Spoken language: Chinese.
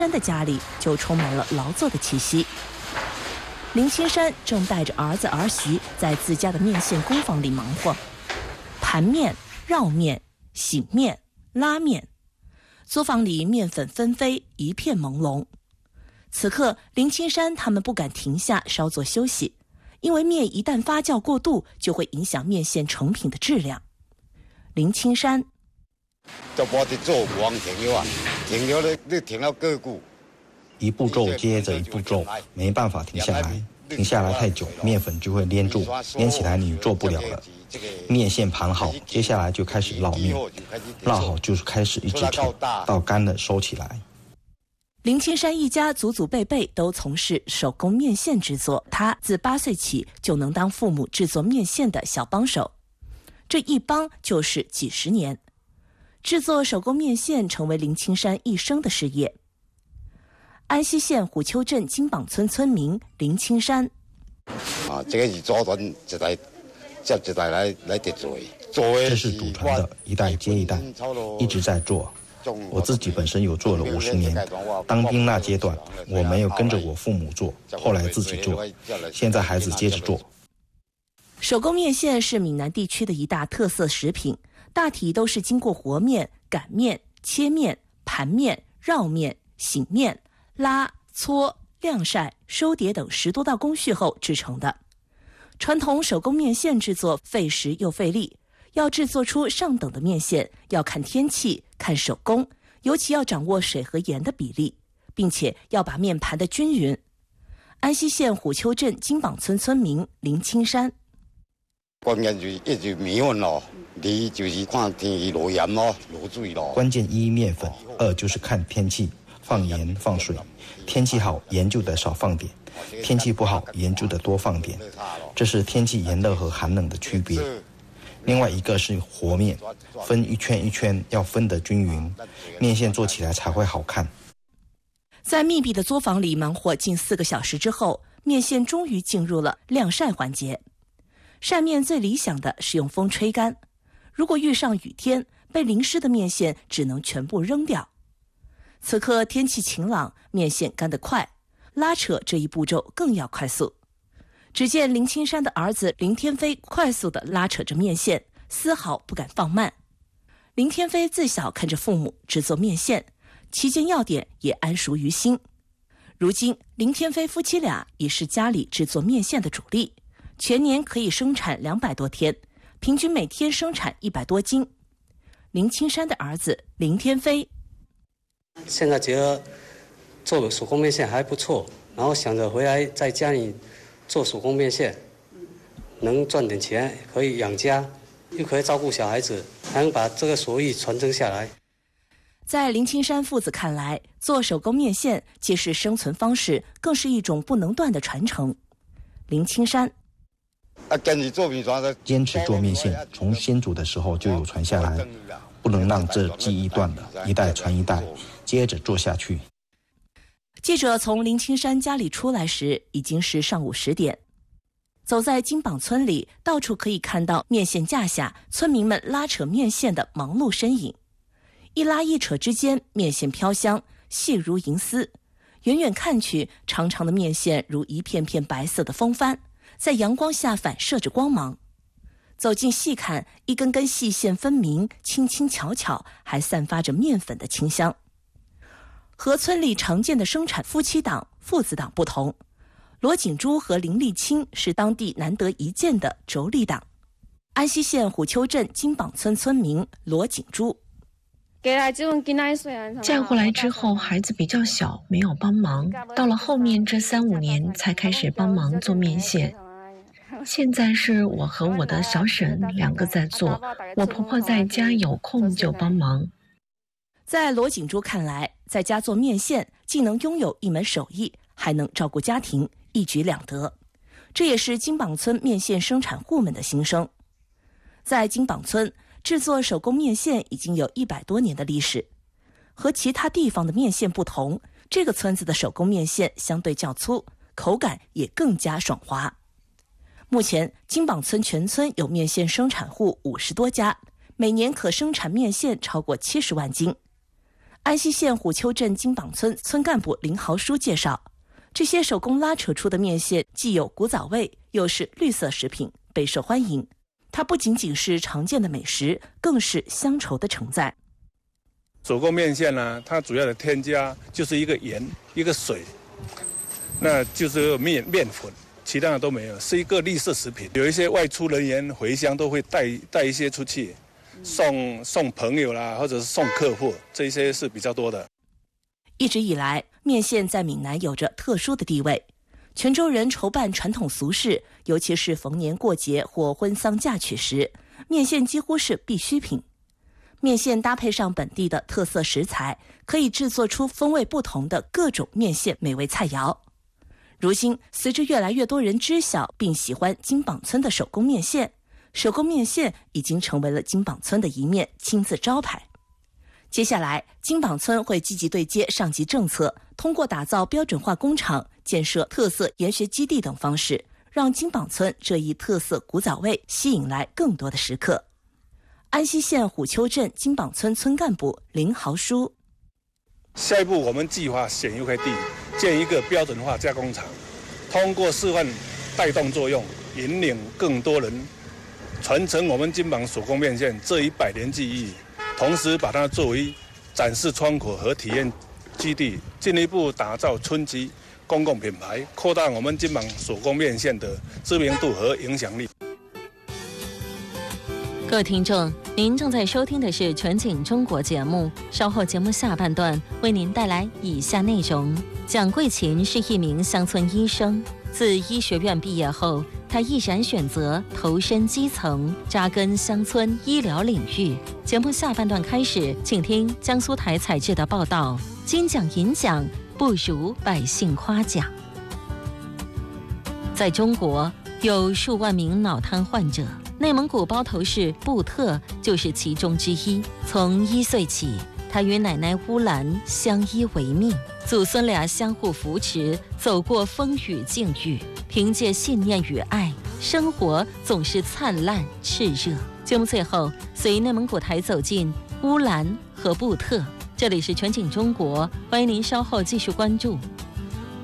山的家里就充满了劳作的气息。林青山正带着儿子儿媳在自家的面线工坊里忙活，盘面、绕面、醒面、拉面，作坊里面粉纷飞，一片朦胧。此刻，林青山他们不敢停下稍作休息，因为面一旦发酵过度，就会影响面线成品的质量。林青山就冇得做光停了啊，停了你停了个股。 一步骤接着一步骤，没办法停下来，停下来太久，面粉就会粘住，粘起来你做不了了。面线盘好，接下来就开始烙面，烙好就是开始一直炒，到干了收起来。 林青山一家祖祖辈辈都从事手工面线制作，他自8岁起就能当父母制作面线的小帮手，这一帮就是几十年。制作手工面线成为林青山一生的事业。安溪县虎丘镇金榜村村民林青山这个是祖传一代接一代来得做， 这是祖传的，一代接一代，一直在做。我自己本身有做了50年，当兵那阶段我没有跟着我父母做，后来自己做，现在孩子接着做。 手工面线是闽南地区的一大特色食品，大体都是经过和面、擀面、切面、盘面、绕面、醒面、拉、搓、晾晒、收碟等10多道工序后制成的。传统手工面线制作费时又费力，要制作出上等的面线，要看天气、看手工，尤其要掌握水和盐的比例，并且要把面盘得均匀。安溪县虎丘镇金榜村村民林青山： 关键就一就面粉咯，你就是看天气落盐咯，落水咯。 关键1面粉，2就是看天气，放盐放水。天气好，盐就得少放点；天气不好，盐就得多放点。这是天气炎热和寒冷的区别。另外一个是和面，分一圈一圈，要分得均匀，面线做起来才会好看。 在密闭的作坊里忙活近4个小时之后，面线终于进入了晾晒环节。晒面最理想的是用风吹干，如果遇上雨天，被淋湿的面线只能全部扔掉。此刻天气晴朗，面线干得快，拉扯这一步骤更要快速。只见林青山的儿子林天飞快速地拉扯着面线，丝毫不敢放慢。林天飞自小看着父母制作面线，其间要点也谙熟于心。如今林天飞夫妻俩已是家里制作面线的主力，全年可以生产200多天，平均每天生产100多斤。林青山的儿子林天飞现在觉得做手工面线还不错，然后想着回来在家里做手工面线，能赚点钱，可以养家，又可以照顾小孩子，还能把这个手艺传承下来。 在林青山父子看来，做手工面线既是生存方式，更是一种不能断的传承。林青山坚持做面线，从先祖的时候就有传下来，不能让这技艺断了，一代传一代，接着做下去。 记者从林青山家里出来时，已经是上午10点。走在金榜村里，到处可以看到面线架下村民们拉扯面线的忙碌身影。一拉一扯之间，面线飘香，细如银丝。远远看去，长长的面线如一片片白色的风帆，在阳光下反射着光芒。走近细看，一根根细线分明，轻轻巧巧，还散发着面粉的清香。和村里常见的生产夫妻档、父子档不同，罗景珠和林立清是当地难得一见的妯娌档。安溪县虎丘镇金榜村村民罗景珠： 嫁过来之后，孩子比较小，没有帮忙，到了后面这3、5年才开始帮忙做面线。现在是我和我的小婶2个在做，我婆婆在家有空就帮忙。 在罗景珠看来，在家做面线既能拥有一门手艺，还能照顾家庭，一举两得。这也是金榜村面线生产户们的心声。在金榜村，制作手工面线已经有100多年的历史。和其他地方的面线不同，这个村子的手工面线相对较粗，口感也更加爽滑。目前金榜村全村有面线生产户50多家，每年可生产面线超过70万斤。 安溪县虎丘镇金榜村村干部林豪书介绍，这些手工拉扯出的面线既有古早味，又是绿色食品，备受欢迎。它不仅仅是常见的美食，更是乡愁的承载。 手工面线呢，它主要的添加就是一个盐，一个水，那就是面粉，其他的都没有，是一个绿色食品。有一些外出人员回乡都会带一些出去，送朋友啦，或者是送客户，这些是比较多的。 一直以来，面线在闽南有着特殊的地位。泉州人筹办传统俗事，尤其是逢年过节或婚丧嫁娶时，面线几乎是必需品。面线搭配上本地的特色食材，可以制作出风味不同的各种面线美味菜肴。如今，随着越来越多人知晓并喜欢金榜村的手工面线，手工面线已经成为了金榜村的一面金字招牌。接下来，金榜村会积极对接上级政策，通过打造标准化工厂、建设特色研学基地等方式，让金榜村这一特色古早味吸引来更多的食客。安溪县虎丘镇金榜村村干部林豪书： 下一步我们计划选一块地，建一个标准化加工厂，通过示范带动作用，引领更多人传承我们金榜手工面线这100年技艺，同时把它作为展示窗口和体验基地，进一步打造村级公共品牌，扩大我们金榜手工面线的知名度和影响力。 各位听众，您正在收听的是全景中国节目，稍后节目下半段为您带来以下内容。蒋桂琴是一名乡村医生，自医学院毕业后，他毅然选择投身基层，扎根乡村医疗领域。节目下半段开始，请听江苏台采制的报道：金奖银奖不如百姓夸奖。在中国，有数万名脑瘫患者，内蒙古包头市布特就是其中之一。从1岁起，他与奶奶乌兰相依为命，祖孙俩相互扶持，走过风雨境遇，凭借信念与爱，生活总是灿烂炽热。节目最后，随内蒙古台走进乌兰和布特。这里是全景中国，欢迎您稍后继续关注。